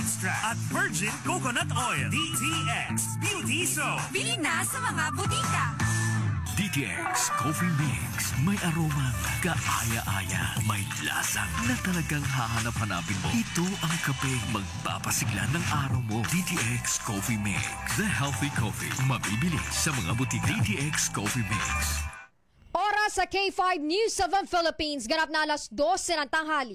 Extract at Virgin Coconut Oil. DTX Beauty Soap. Bili na sa mga butika. DTX Coffee Mix. May aroma kaaya-aya. May lasang na talagang hahanap-hanapin mo. Ito ang kape magpapasigla ng araw mo. DTX Coffee Mix. The healthy coffee. Mabibili sa mga butika. DTX Coffee Mix. Oras sa K5 News 7 Philippines. Ganap na alas 12 ng tanghali.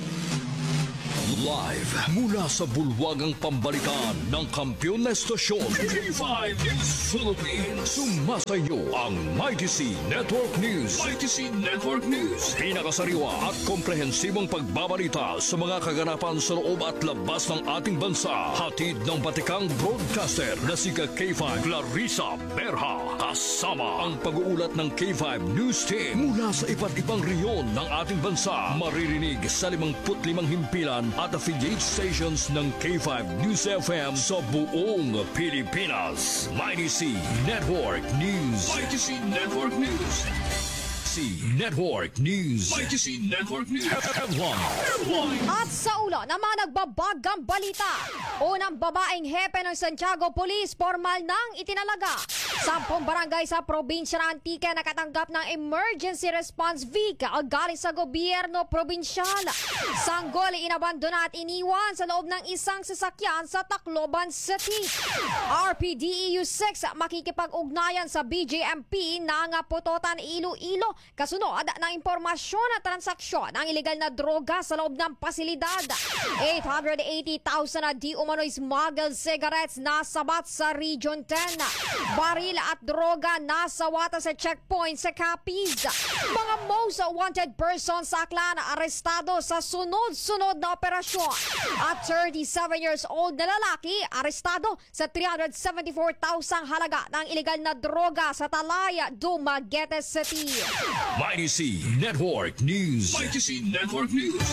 Live mula sa bulwagang pambalikan ng kampiyon na estasyon K5 News Philippines. Sumasayo ang Mighty C Network News. Mighty C Network News. Pinakasariwa at komprehensibong pagbabalita sa mga kaganapan sa loob at labas ng ating bansa. Hatid ng batikang broadcaster na si K5 Clarissa Berha. Kasama ang pag-uulat ng K5 News Team mula sa iba't ibang reyon ng ating bansa. Maririnig sa 55 himpilan at affiliate stations ng K5 News FM sa buong Pilipinas. Mighty C Network News. Mighty C Network News. Network News. Mighty C Network News. Headline. At sa ulo ng mga nagbabagang balita, unang babaeng hepe ng Santiago Police formal nang itinalaga. 10 barangay sa probinsya ng Antique nakatanggap ng emergency response vehicle galing sa gobyerno probinsyal. Sanggol inabandona at iniwan sa loob ng isang sasakyan sa Tacloban City. RPDEU 6 makikipag-ugnayan sa BJMP ng Putotan, Iloilo kasunod ng impormasyon at transaksyon ng ilegal na droga sa loob ng pasilidad. 880,000 na di umano'y smuggled cigarettes nasabat sa Region 10. Baril at droga nasawata sa checkpoint sa Capiz. Mga most wanted persons sa Aklan arestado sa sunod-sunod na operasyon. At 37 years old na lalaki arestado sa 374,000 halaga ng ilegal na droga sa Talaya, Dumaguete City. Mighty C Network News. Mighty C Network News.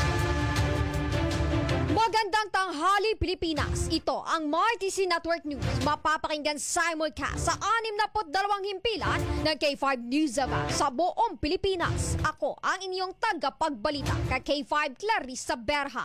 Magandang tanghali Pilipinas. Ito ang Mighty C Network News. Mapapakinggan simulcast sa 62 himpilan ng K5 News sa buong Pilipinas. Ako ang inyong tagapagbalita kay K5 Clarissa Berha.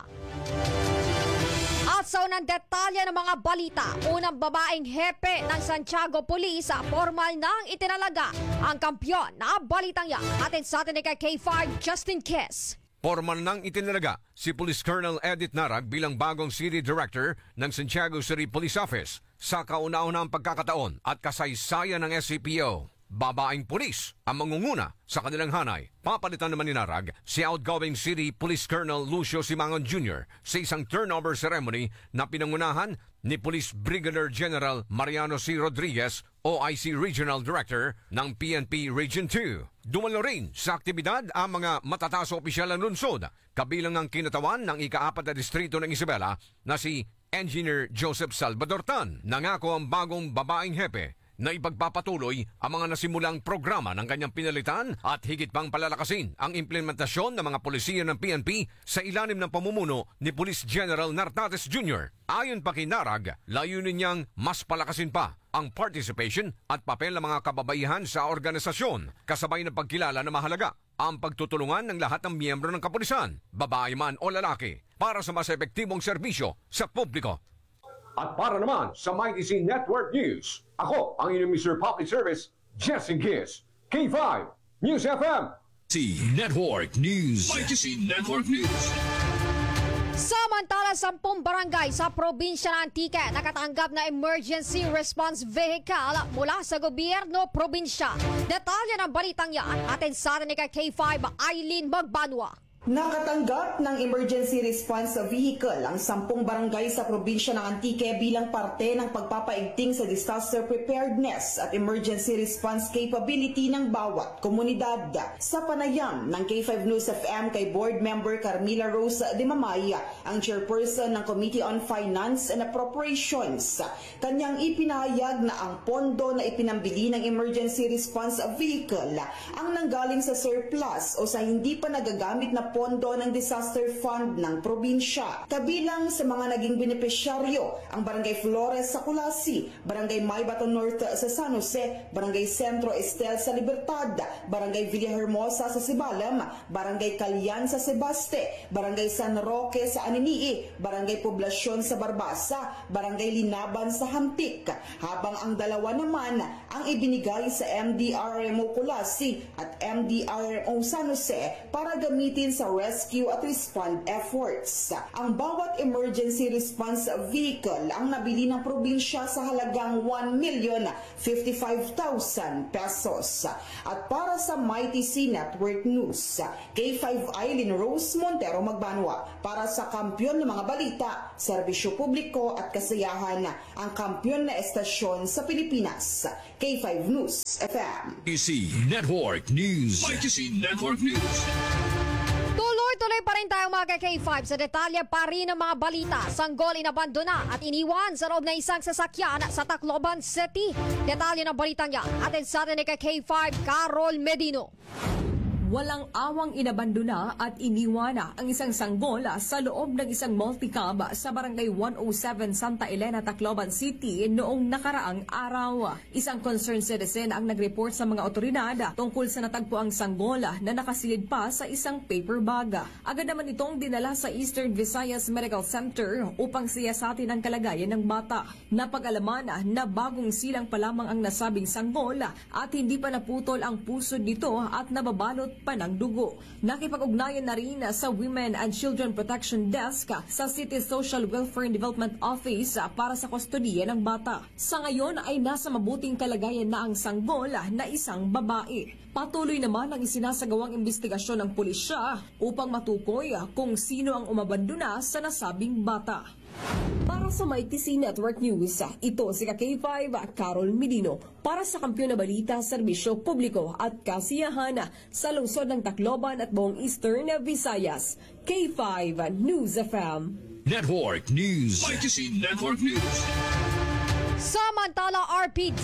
At sa unang detalye ng mga balita, unang babaeng hepe ng Santiago Police formal nang itinalaga ang kampyon na balitang yan. Atin sa atin kay K5 Justin Kiss. Formal nang itinalaga si Police Colonel Edith Narag bilang bagong City Director ng Santiago City Police Office sa kauna-unahang pagkakataon at kasaysayan ng SCPO. Babaeng pulis ang mangunguna sa kanilang hanay. Papalitan naman ni Narag si outgoing City Police Colonel Lucio Simangon Jr. sa isang turnover ceremony na pinangunahan ni Police Brigadier General Mariano C. Rodriguez, OIC Regional Director ng PNP Region 2. Dumalo rin sa aktibidad ang mga matataas opisyal ng lungsod, kabilang ang kinatawan ng ika-4 na distrito ng Isabela na si Engineer Joseph Salvador Tan. Nangako ang bagong babaeng hepe na ipagpapatuloy ang mga nasimulang programa ng kanyang pinalitan at higit pang palalakasin ang implementasyon ng mga polisiya ng PNP sa ilalim ng pamumuno ni Police General Nartates Jr. Ayon pa kay Narag, layunin niyang mas palakasin pa ang participation at papel ng mga kababaihan sa organisasyon, kasabay ng pagkilala na mahalaga ang pagtutulungan ng lahat ng miyembro ng kapulisan, babae man o lalaki, para sa mas epektibong serbisyo sa publiko. At para naman sa Mighty C Network News, ako ang inyong Mr. Public Service, Justin Kiss, K5 News FM. C Network News. Mighty C Network News. Samantala, 10 barangay sa probinsya ng Antique nakatanggap na emergency response vehicle mula sa gobyerno probinsya. Detalye ng balitang yan atin sa atin ni K5 Eileen Magbanwa. Nakatanggap ng emergency response vehicle ang 10 barangay sa probinsya ng Antique bilang parte ng pagpapaigting sa disaster preparedness at emergency response capability ng bawat komunidad. Sa panayam ng K5 News FM kay Board Member Carmila Rose de Mamaya, ang chairperson ng Committee on Finance and Appropriations, kanyang ipinahayag na ang pondo na ipinambili ng emergency response vehicle ang nanggaling sa surplus o sa hindi pa nagagamit na pondo ng Disaster Fund ng probinsya. Kabilang sa mga naging benepisyaryo ang Barangay Flores sa Kulasi, Barangay Maybato North sa San Jose, Barangay Centro Estel sa Libertad, Barangay Villahermosa sa Sibalam, Barangay Calyan sa Sebaste, Barangay San Roque sa Aninii, Barangay Poblasyon sa Barbasa, Barangay Linaban sa Hamtik, habang ang dalawa naman ang ibinigay sa MDRMO Kulasi at MDRMO San Jose para gamitin sa rescue at respond efforts. Ang bawat emergency response vehicle ang nabili ng probinsya sa halagang 1,055,000 pesos. At para sa MyTC Network News, K5 Eileen Rose Montero Magbanwa para sa Kampiyon ng mga Balita, Serbisyo Publiko at Kasiyahan, ang kampiyon na estasyon sa Pilipinas. K5 News FM. ITC Network News. ITC Network News. Tuloy-tuloy pa rin tayo mga K5 sa detalye pa rin ng mga balita. Sanggol inabandona at iniwan sa loob ng isang sasakyan sa Tacloban City. Detalye ng balitang yan atin sa atin ni K5 Carol Medino. Walang awang inabandona at iniwana ang isang sanggol sa loob ng isang multicab sa Barangay 107 Santa Elena, Tacloban City noong nakaraang araw. Isang concerned citizen ang nag-report sa mga otoridad tungkol sa natagpuang sanggol na nakasilid pa sa isang paper bag. Agad naman itong dinala sa Eastern Visayas Medical Center upang siyasatin ang kalagayan ng bata. Napag-alaman na bagong silang pa lamang ang nasabing sanggol at hindi pa naputol ang puso nito at nababalot pa ng dugo. Nakipag-ugnayan na rin sa Women and Children Protection Desk sa City Social Welfare and Development Office para sa kustodiya ng bata. Sa ngayon ay nasa mabuting kalagayan na ang sanggol na isang babae. Patuloy naman ang isinasagawang investigasyon ng pulisya upang matukoy kung sino ang umabandona sa nasabing bata. Para sa MyTC Network News, ito si K5 Carol Medino para sa Kampiyon na Balita, Serbisyo Publiko at Kasiyahan sa lungsod ng Tacloban at buong Eastern Visayas. K5 News FM. Network News. ITC Network News. Samantala,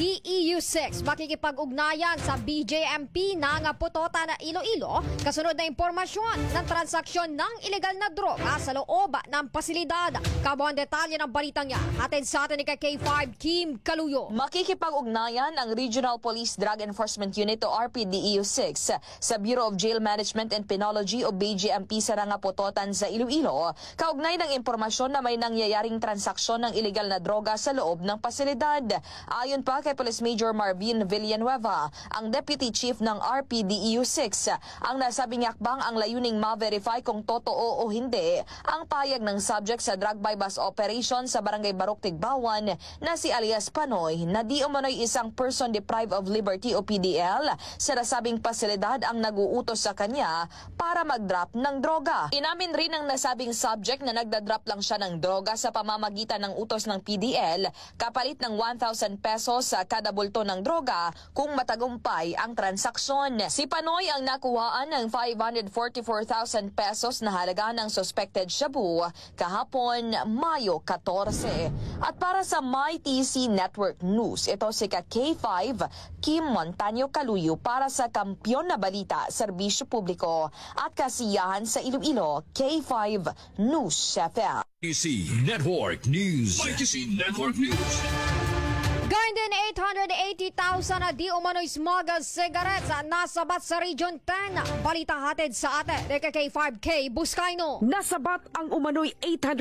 RPDEU6 makikipag-ugnayan sa BJMP ng Putota na Iloilo kasunod na impormasyon ng transaksyon ng ilegal na droga sa loob ng pasilidad. Kabuang detalye ng balitang yan atin sa atin ni K5 Kim Kaluyo. Makikipag-ugnayan ang Regional Police Drug Enforcement Unit o RPDEU6 sa Bureau of Jail Management and Penology o BJMP sa Rangaputotan sa Iloilo kaugnay ng impormasyon na may nangyayaring transaksyon ng ilegal na droga sa loob ng pasilidad. Ayon pa kay Police Major Marvin Villanueva, ang Deputy Chief ng RPDEU6, ang nasabing yakbang ang layuning ma-verify kung totoo o hindi ang payag ng subject sa drug buy-bust operation sa Barangay Barok Tigbawan na si alias Panoy na di umano'y isang person deprived of liberty o PDL sa nasabing pasilidad ang nag-uutos sa kanya para mag-drop ng droga. Inamin rin ng nasabing subject na nagda-drop lang siya ng droga sa pamamagitan ng utos ng PDL kapalit ng 1,000 pesos sa kada bulto ng droga kung matagumpay ang transaksyon. Si Panoy ang nakuhaan ng 544,000 pesos na halaga ng suspected shabu kahapon Mayo 14. At para sa MyTC Network News, ito si K5 Kim Montaño Kaluyo para sa Kampiyon na Balita, Serbisyo Publiko at Kasiyahan sa Iloilo, K5 News FM. ITC Network News. ITC Network News. Gayun din 880,000 na di umano'y smuggled cigarettes nasabat sa Region 10. Balita hatid sa atin ni K5K Buscaino. Nasabat ang umano'y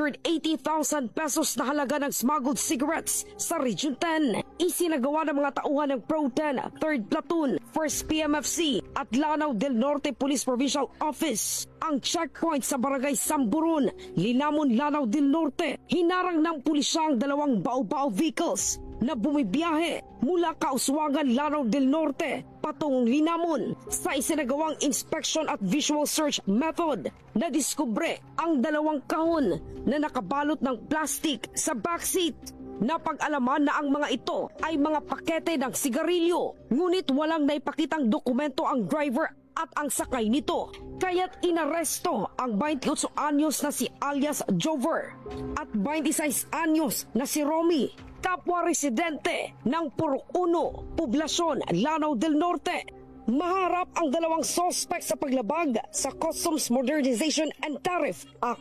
880,000 pesos na halaga ng smuggled cigarettes sa Region 10. Isinagawa ng mga tauhan ng Pro 10, 3rd Platoon, 1st PMFC at Lanao del Norte Police Provincial Office. Ang checkpoint sa Barangay Samburun, Linamon, Lanao del Norte. Hinarang ng pulisya ang dalawang bao-bao vehicles na bumibiyahe mula Kauswagan, Lanao del Norte patungong Linamon. Sa isinagawang inspection at visual search method, nadiskubre ang dalawang kahon na nakabalot ng plastic sa backseat. Napag-alaman na ang mga ito ay mga pakete ng sigarilyo, ngunit walang naipakitang dokumento ang driver at ang sakay nito. Kaya't inaresto ang 28 anyos na si alias Jover at 26 anyos na si Romy, kapwa residente ng Puro 1, Poblasyon, Lanao del Norte. Maharap ang dalawang suspect sa paglabag sa Customs Modernization and Tariff Act.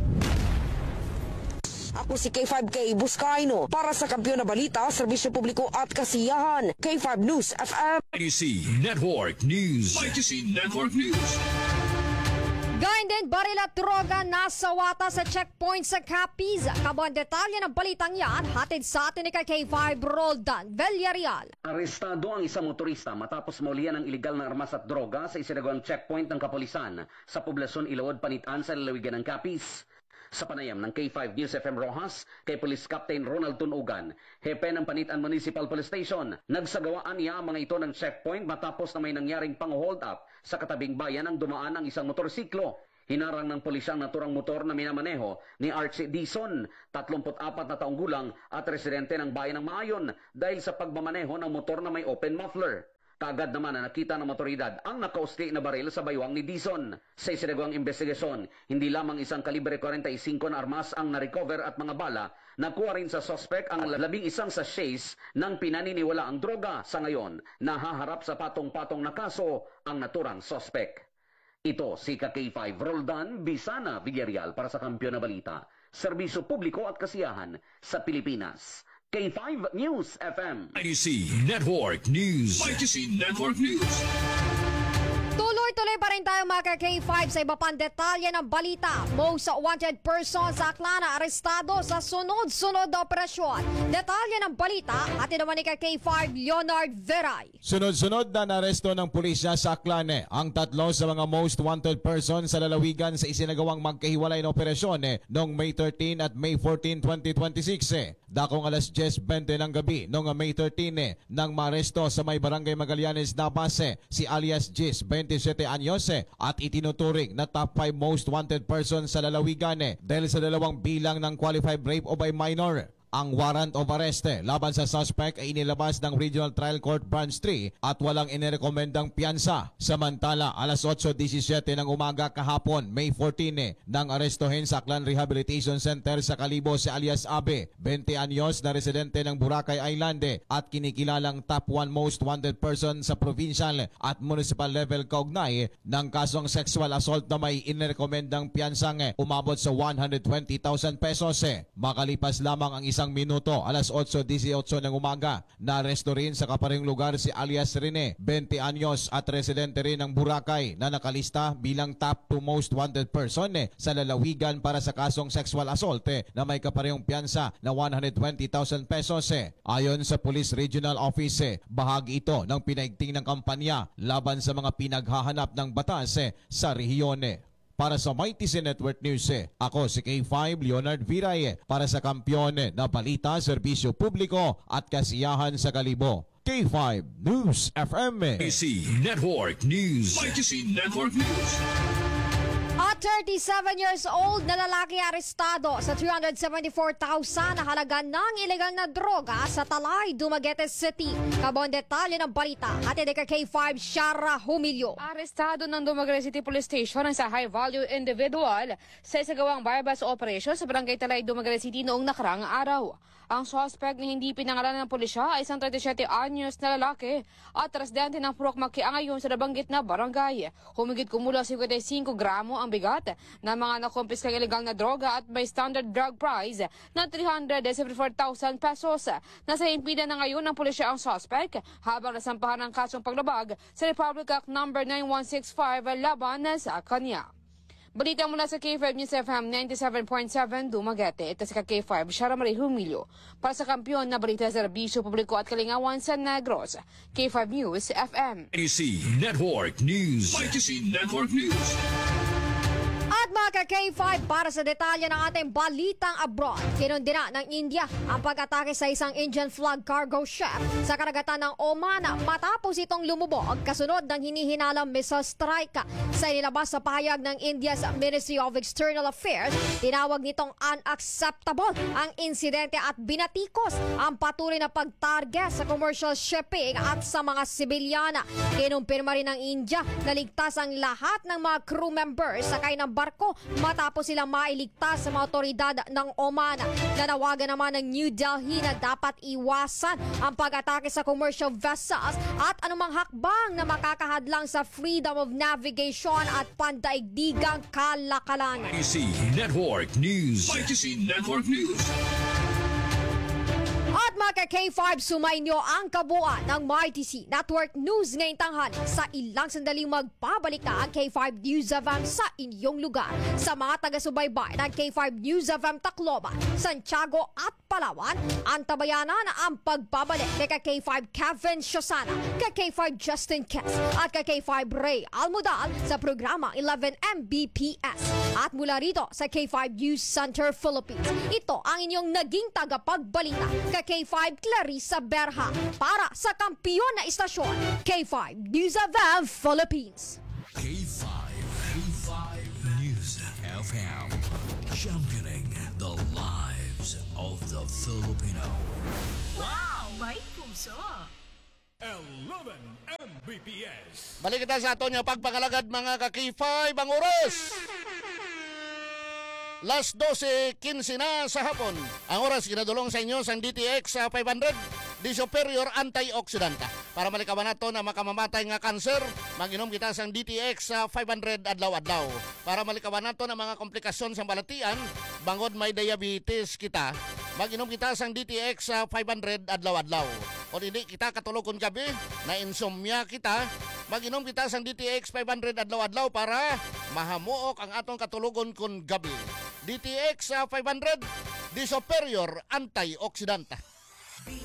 Ako si K5K Buscaino para sa Kampiyon na Balita, Serbisyo Publiko at Kasiyahan. K5 News FM. ITC Network News. ITC Network News. Gayon din, baril at droga nasawata sa checkpoint sa Capiz. Kabuang detalye ng balitang yan, hatid sa atin ni K5 Roldan Villarreal. Arestado ang isang motorista matapos maulian ng ilegal na armas at droga sa isinagawang checkpoint ng kapulisan sa poblasyon Ilawod, Panitan sa lalawigan ng Capiz. Sa panayam ng K5 News FM Rojas, kay Police Captain Ronald Tunugan, hepe ng Panitan Municipal Police Station, nagsagawaan niya ang mga ito ng checkpoint matapos na may nangyaring pang-hold up sa katabing bayan ng dumaan ng isang motorsiklo. Hinarang ng pulisyang naturang motor na minamaneho ni Archie Dizon, 34 na taong gulang at residente ng bayan ng Maayon dahil sa pagmamaneho ng motor na may open muffler. Kaagad naman na nakita ng motoridad ang nakausli na baril sa baywang ni Dizon. Sa isinagawang investigasyon, hindi lamang isang kalibre 45 na armas ang na-recover at mga bala, nakuha rin sa suspect ang 11 sachets ng pinaniniwalaang droga. Sa ngayon, nahaharap sa patong-patong na kaso ang naturang suspect. Ito si K5 Roldan Bisana Villarreal para sa Kampiyon na Balita, Serbisyo Publiko at Kasiyahan sa Pilipinas. K5 News FM. ITC Network News. ITC Network News. Tuloy-tuloy pa rin tayo mga K5 sa iba pang detalye ng balita. Most wanted person sa Aklana arestado sa sunod-sunod na operasyon. Detalye ng balita, atin naman ni K5 Leonard Veray. Sunod-sunod na naresto ng pulisya sa Aklane ang tatlo sa mga most wanted person sa lalawigan sa isinagawang magkahiwalay na operasyon noong May 13 at May 14, 2026. Dakong alas 10:20 ng gabi noong May 13 nang maresto sa may barangay Magallanes, Navase si alias Gis, 27 anyos at itinuturing na top 5 most wanted person sa lalawigan dahil sa dalawang bilang ng qualified rape of a minor. Ang warrant of arrest laban sa suspect ay inilabas ng Regional Trial Court Branch 3 at walang inirekomendang piyansa. Samantala, alas 8:17 ng umaga kahapon, May 14, nang arestohin sa Aklan Rehabilitation Center sa Kalibo si alias Abe, 20 anyos na residente ng Boracay Island at kinikilalang top 1 most wanted person sa provincial at municipal level kaugnay ng kasong sexual assault na may inirekomendang piyansang umabot sa 120,000 pesos. Makalipas lamang ang isang minuto, alas 8:18 ng umaga, naaresto rin sa kaparehong lugar si alias Rene, 20 anyos at residente rin ng Boracay na nakalista bilang top 2 most wanted person sa lalawigan para sa kasong sexual assault na may kaparehong piyansa na 120,000 pesos. Ayon sa Police Regional Office, bahagi ito ng pinaigting ng kampanya laban sa mga pinaghahanap ng batas sa rehiyon. Para sa ITC Network News, ako si K5 Leonard Viray para sa Kampiyon na Balita, Serbisyo Publiko at Kasiyahan sa Kalibo. K5 News FM. ITC Network News. ITC Network News. At 37 years old na lalaki arestado sa 374,000 na halaga ng ilegal na droga sa Talay, Dumaguete City. Kabuang detalye ng balita, hatid kay K5 Shara Humilio. Arestado ng Dumaguete City Police Station ang sa high-value individual sa isagawang bypass operation sa Barangay Talay, Dumaguete City noong nakaraang araw. Ang suspect na hindi pinangalanan ng pulisya ay isang 37 anyos na lalaki at residente ng Purok Makiangayon sa nabanggit na barangay. Humigit kumulang 55 gramo ang bigat ng mga nakumpiskang ilegal na droga at may standard drug price na 374,000 pesos. Nasa impidan na ngayon ng pulisya ang suspect habang nasampahan ng kasong paglabag sa Republic Act No. 9165 laban sa kanya. Balita mula sa K5 News FM 97.7 Dumaguete. Ito si K5 Shara Marie Humilio para sa Kampiyon na Balita, Serbisyo Publiko at Kalingawan sa Negros. K5 News FM. ITC Network News. ITC Network News. At mga K5 para sa detalye ng ating balitang abroad, kinundina ng India ang pag-atake sa isang Indian flag cargo ship sa karagatan ng Oman matapos itong lumubog kasunod ng hinihinalang missile strike. Sa inilabas sa pahayag ng India's Ministry of External Affairs, tinawag nitong unacceptable ang insidente at binatikos ang patuloy na pagtarget sa commercial shipping at sa mga sibilyana. Kinumpirma rin ng India na ligtas ang lahat ng mga crew members sakay ng barko matapos silang mailigtas sa mga otoridad ng Oman. Nanawagan naman ng New Delhi na dapat iwasan ang pag-atake sa commercial vessels at anumang hakbang na makakahadlang sa freedom of navigation at pandaigdigang kalakalan. ITC Network News. ITC Network News. At mga K5, sumainyo ang kabuuan ng MyTC Network News ngayong tanghali. Sa ilang sandaling magbabalik na ang K5 News FM sa inyong lugar. Sa mga taga-subaybay ng K5 News FM Tacloban, Santiago at Palawan, antabayanan ang pagbabalik ni K5 Kevin Shosana, K5 Justin Kess at K5 Ray Almudal sa programa 11 Mbps. At mula rito sa K5 News Center Philippines, ito ang inyong naging tagapagbalita K5 Clarissa Berha para sa kampiyon na istasyon K5 News FM Philippines. K5 News FM. Championing the lives of the Filipino. Wow! May puso! 11 Mbps. Balik kita sa ato niya pagpangalagad mga ka-K5 ang oras. Last 12:15 na sa hapon. Ang oras ginadulong sa inyo sa DTX 500 di superior antioxidanta. Para malikawan nato na makamamatay nga kanser, mag-inom kita sa DTX 500 adlaw-adlaw. Para malikawan nato na mga komplikasyon sa balatian, bangod may diabetes kita, mag-inom kita sa DTX 500 adlaw-adlaw. O hindi kita katulog gabi na insomnia kita, mag-inom kita sa DTX 500 adlaw-adlaw para mahamuok ang atong katulugon kun gabi. DTX 500 di superior antioxidanta.